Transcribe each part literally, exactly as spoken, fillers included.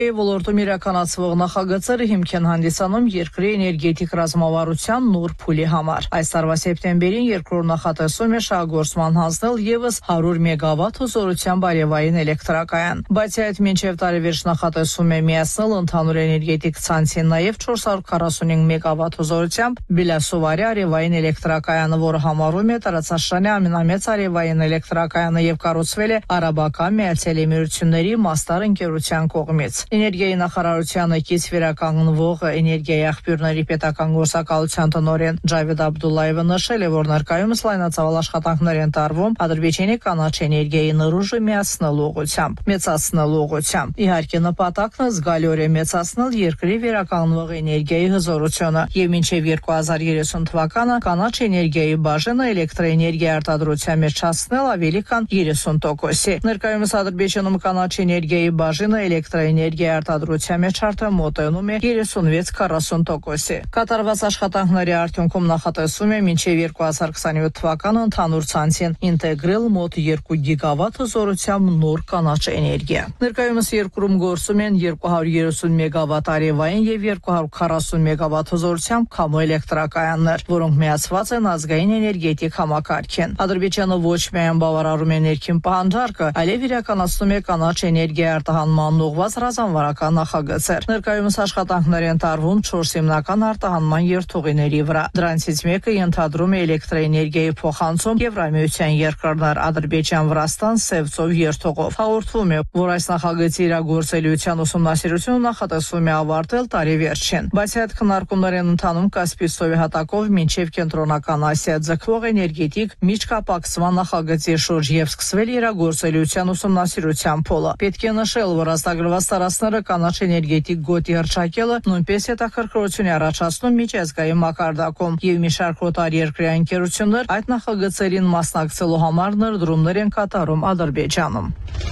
Ոլորտում իրականացվող նախագծերը հիմք են հանդիսանում երկրի էներգետիկ ռազմավարության նոր փուլի համար։ Այս տարվա սեպտեմբերին երկրորդ նախատեսում է շահգործման հանձնել եւս հարյուր մեգավատ հզորությամբ արևային էլեկտրակայան։ Բացի այդ, մինչև տարեվերջ նախատեսում է միացնել ընդհանուր էներգետիկ ցանցին նաեւ չորս հարյուր քառասունհինգ մեգավատ հզորությամբ Բելասովարի արևային էլեկտրակայանը, որը համարվում է տարածաշրջանի ամենամեծ արևային էլեկտրակայանը եւ կառուցվել է Արաբական Միացյալ Էմիրությունների Մաստար ընկերության կողմից։ Էներգիայի նախարարությանը կից վերականգնվող էներգիայի աղբյուրների պետական գործակալության տնօրեն Ջավեդ Աբդուլլայևը նշել է, որ ներկայումս լայնածավալ աշխատանքներ են տարվում Ադրբեջանի կանաչ էներգիայի նռուժը միացնելու ուղղությամբ, մեծացնելու ուղղությամբ։ Իհարկե, նպատակն զգալիորեն մեծացնել երկրի վերականգնվող էներգիայի հզորությունը եւ մինչեւ երկու հազար երեսուն թվականը կանաչ էներգիայի բաժինը էլեկտրաէներգիայի արտադրության մեջ հասնել ավելի քան երեսուն տոկոսի։ Ներկայումս Ադրբեջանում կանաչ էներգիայի բաժինը էլեկտրաէներգիայի արտադրության մեջ արդեն մոտենում է երեսունվեց քառասուն տոկոսի։ Կատարված աշխատանքների արդյունքում նախատեսում է մինչև երկու հազար քսանյոթ թվականը ընդհանուր ցանցին ինտեգրել մոտ երկու գիգավատ հզորությամբ նոր կանաչ էներգիա։ Ներկայումս երկրում գործում են երկու հարյուր երեսուն մեգավատ արևային եւ երկու հարյուր քառասուն մեգավատ հզորությամբ քամու էլեկտրակայաններ, որոնք միացված են ազգային էներգետիկ համակարգին։ Ադրբեջանը ոչ միայն բավարարում է ներքին պահանջարկը, այլև իրականացնում է կանաչ էներգիայի արտահանման ուղղված ռազմավարական նախագծեր։ Ներկայումս աշխատանքներ են տարվում չորս հիմնական արտահանման երթուղիների վրա։ Դրանցից մեկը ենթադրում է էլեկտրաէներգիայի փոխանցում Եվրամիության երկրներ Ադրբեջան, Վրաստան, Սևծով երթուղով։ Հաղորդվում է, որ այս նախագծի իրագործելիության ուսումնասիրությունը նախատեսվում է ավարտել տարի վերջին։ Բացի այդ, քննարկումներ են ընթանում Կասպից ծովի հատակով մինչև Կենտրոնական Ասիա ձգվող էներգետիկ միջկապակցման նախագծի շուրջ եւ սկսվել իրագործելիության ուսումնասիրության փուլը։ Պետք է նշել, որ ազդագրված տարածքները կանաչ էներգետիկ գոտի հռչակելը նույնպես հետաքրքրություն է առաջացնում միջազգային մակարդակում եւ մի շարք օտարերկրյա ընկերություններ այդ նախագծերին մասնակցելու համար ներդրումներ են կատարում Ադրբեջանում։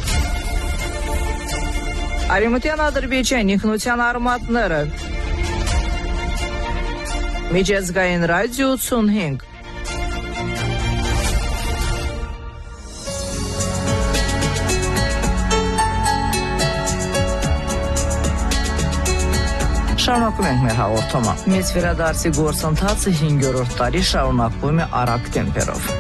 Արևմտյան Ադրբեջանի ինքնության արմատները Միջազգային ռադիո ութսունհինգ Շարունակում ենք մեր հաղորդումը։ Մեծ վերադարձի գործընթացը հինգերորդ տարի շարունակվում է արագ տեմպերով։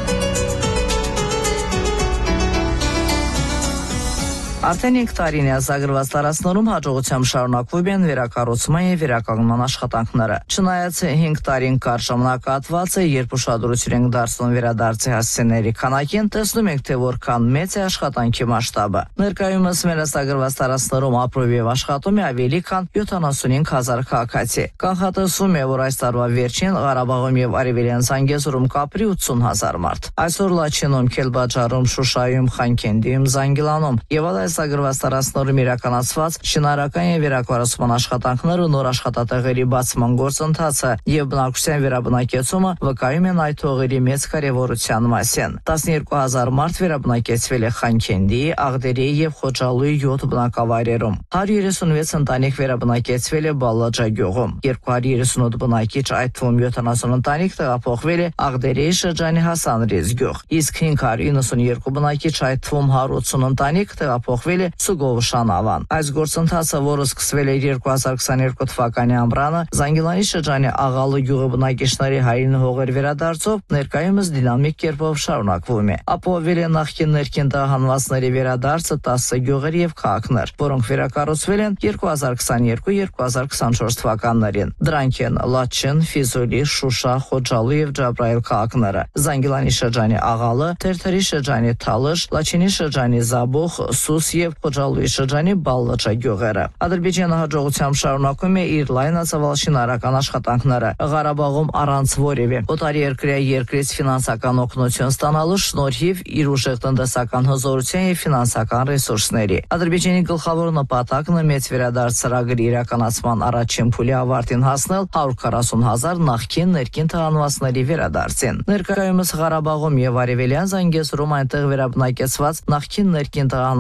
Արդեն հինգ տարին է ազդագրված տարածքներում հաջողությամբ շարունակվում են վերակառուցման եւ վերականգնման աշխատանքները։ Չնայած հինգ տարին կարճ ժամանակահատված է, երբ ուշադրություն ենք դարձնում վերադարձի հասցեների քանակին, տեսնում ենք, թե որքան մեծ է աշխատանքի մասշտաբը։ Ներկայումս մեր ազդագրված տարածքներում ապրում եւ աշխատում է ավելի քան յոթանասունհինգ հազար քաղաքացի։ Կանխատեսվում է, որ այս տարվա վերջին Ղարաբաղում եւ Արևելյան Զանգեզուրում կապրի ութսուն հազար մարդ։ Այսօր Լաչինում, Քելբաջարում, Շուշայում, Խանքենդիում, Զանգիլանում եւ այլ ազդագրված տարածքներում իրականացված շինարարական եւ վերակառուցման աշխատանքները, նոր աշխատատեղերի բացման գործընթացը եւ բնակչության վերաբնակեցումը վկայում են այդ հողերի մեծ կարեւորության մասին։ տասնյոթ հազար մարդ վերաբնակեցվել է Խանքենդիի, Աղդերի եւ Խոջալույի յոթ բնակավայրերում։ հարյուր երեսունվեց ընտանիք վերաբնակեցվել է Բալաջա գյուղում։ երկու հարյուր երեսունութ բնակիչ, այդ թվում յոթանասուն ընտանիք տեղափոխվել է Աղդերի շրջանի Հասանրիզ գյուղ, իսկ հինգ հարյուր իննսունյոթ բնակիչ, այդ թվում հարյուր ութսուն ընտանիք տեղափոխվել է Սուգովշանավան։ Այս գործընթացը, որը սկսվել է երկու հազար քսաներկու թվականի ամռանը, Զանգիլանի շրջանի Աղալու գյուղի բնակիչների հայրենի հողեր վերադարձով, ներկայումս դինամիկ կերպով շարունակվում է։ Ապահովել է նախկին ներքին տեղահանվածների վերադարձը տասը գյուղեր եւ քաղաքներ, որոնք վերակառուցվել են երկու հազար քսաներկու երկու հազար քսանչորս թվականներին։ Դրանք են Լաչին, Ֆիզուլի, Շուշա, Խոջալու եւ Ջաբրայել քաղաքները, Զանգիլանի շրջանի Աղալը, Թերթերի շրջանի Թալış, Լաչինի շրջանի Զաբոխ, Սուս եւ Խոջալույի շրջանի Բալլաջա գյուղերը։ Ադրբեջանը հաջողությամբ շարունակում է իր լայնածավալ շինարարական աշխատանքները Ղարաբաղում առանց որևէ օտարերկրյա երկրից ֆինանսական օգնություն ստանալու շնորհիվ իր ուժեղ տնտեսական հզորության եւ ֆինանսական ռեսուրսների։ Ադրբեջանի գլխավոր նպատակն է մեծ վերադարձ ծրագրի իրականացման առաջին փուլի ավարտին հասնել հարյուր քառասուն հազար նախկին ներքին տեղահանվածների վերադարձին։ Ներկայումս Ղարաբաղում եւ Արևելյան Զանգեզուրում այնտեղ վերաբնակեցված նախկին ներքին տեղահանված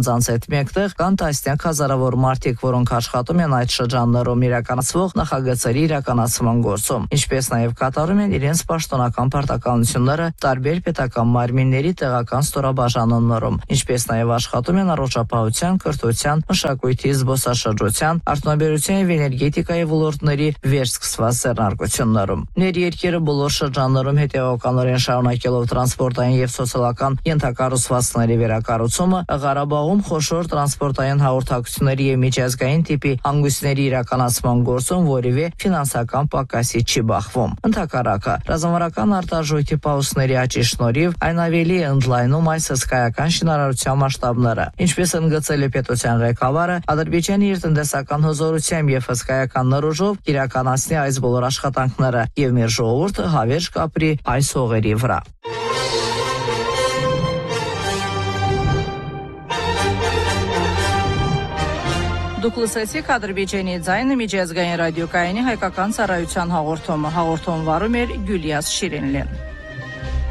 ցանց etmekdıq, կան տասնյակ հազարավոր մարդիկ, որոնք աշխատում են այդ շրջաններում իրականացվող նախագծերի իրականացման գործում, ինչպես նաև կատարում են իրենց պաշտոնական պարտականությունները տարբեր պետական մարմինների տեղական ստորաբաժանումներում, ինչպես նաև աշխատում են առողջապահության, կրթության, մշակույթի, զբոսաշրջության, արտոնաբերության և էներգետիկայի ոլորտների վերսկսված ձեռնարկություններում։ Ներերկերը բոլոր շրջաններում հետևականորեն շարունակելով տրանսպորտային և սոցիալական ենթակառուցվածքների վերակառուցումը, Ղարաբաղում խոշոր տրանսպորտային հաղորդակցությունների և միջազգային տիպի հանգույցների իրականացման գործում որևէ ֆինանսական պակասի չի բախվում։ Ընդհակառակը, ռազմավարական արտարժույթի պահուստների աճի շնորհիվ այն ավելի է ընդլայնում այս հսկայական շինարարության մասշտաբները, ինչպես ընդգծել է պետության ղեկավարը, Ադրբեջանը իր տնտեսական հզորությամբ և հսկայական նռուժով իրականացնի այս բոլոր աշխատանքները և մեր ժողովուրդը հավերժ կապրի այս հողերի վրա։ Դուք լսեցիք Ադրբեջանի ձայնը միջազգային ռադիոկայանի հայկական ծառայության հաղորդումը։ Հաղորդում վարում էր Գյուլիաս Շիրինլին։